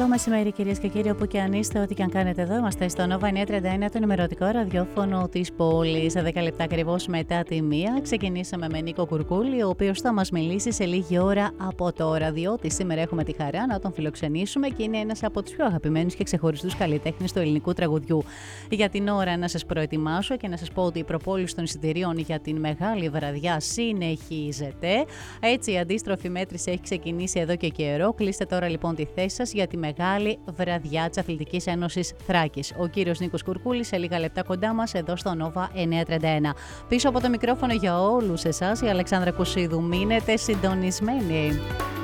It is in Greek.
μεσημέρι, κυρίες και κύριοι, όπου και αν είστε, ό,τι και αν κάνετε εδώ. Είμαστε στο Nova 931, το ενημερωτικό ραδιόφωνο της πόλης. Σε 10 λεπτά ακριβώς μετά τη 1, ξεκινήσαμε με Νίκο Κουρκούλη, ο οποίος θα μας μιλήσει σε λίγη ώρα από τώρα. Διότι σήμερα έχουμε τη χαρά να τον φιλοξενήσουμε και είναι ένας από τους πιο αγαπημένους και ξεχωριστούς καλλιτέχνες του ελληνικού τραγουδιού. Για την ώρα, να σας προετοιμάσω και να σας πω ότι η προπόληση των εισιτηρίων για την μεγάλη βραδιά συνεχίζεται. Έτσι, η αντίστροφη μέτρηση έχει ξεκινήσει εδώ και καιρό. Κλείστε τώρα λοιπόν τη θέση σας για τη μεγάλη βραδιά της Αθλητικής Ένωσης Θράκης. Ο κύριος Νίκος Κουρκούλης σε λίγα λεπτά κοντά μας εδώ στο Nova 931. Πίσω από το μικρόφωνο για όλους εσάς η Αλεξάνδρα Κουσίδου. Μείνετε συντονισμένοι.